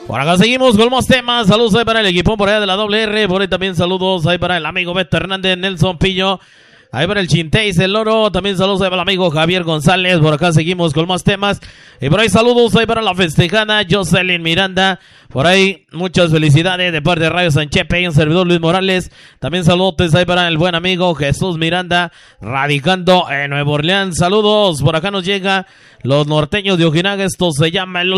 Por acá seguimos con más temas. Saludos ahí para el equipo por allá de la WR. Por ahí también saludos ahí para el amigo Beto Hernández, Nelson Pillo. Ahí para el Chinteis, el Loro. También saludos ahí para el amigo Javier González. Por acá seguimos con más temas. Y por ahí saludos ahí para la festejada Jocelyn Miranda. Por ahí muchas felicidades de parte de Radio Sanchepe y un servidor Luis Morales. También saludos ahí para el buen amigo Jesús Miranda, radicando en Nueva Orleans. Saludos. Por acá nos llega los norteños de Ojinaga. Esto se llama el